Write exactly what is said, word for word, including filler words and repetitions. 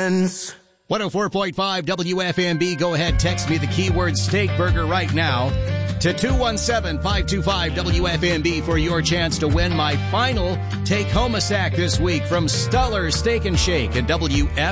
friends. one oh four point five W F M B. Go ahead, text me the keyword steak burger right now to two one seven, five two five, W F M B for your chance to win my final take-home a sack this week from Stuller Steak and Shake at W F M B.